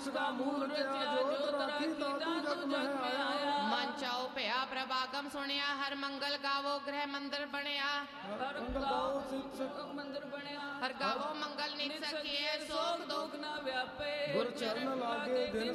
ਸਦਾ ਮੂਲ ਰਚਿਆ ਜੋਤ ਰਾਖੀ ਤਾਤੂ ਜਗ ਮਹਿ ਆਇਆ। ਮਨ ਚਾਉ ਭਇਆ ਪ੍ਰਭਾਗਮ ਸੁਣਿਆ ਹਰ ਮੰਗਲ ਗਾਵੋ ਗ੍ਰਹਿ ਮੰਦਰ ਬਣਿਆ। ਹਰ ਮੰਗਲ ਗਾਵੋ ਸਿੱਖ ਸਿੱਖ ਮੰਦਰ ਬਣਿਆ। ਹਰ ਗਾਵੋ ਮੰਗਲ ਨਿਤ ਸਖੀਏ ਸੋਖ ਦੁਖ ਨਾ ਵਿਆਪੇ। ਗੁਰ ਚਰਨ ਲਾਗੇ ਦਿਨ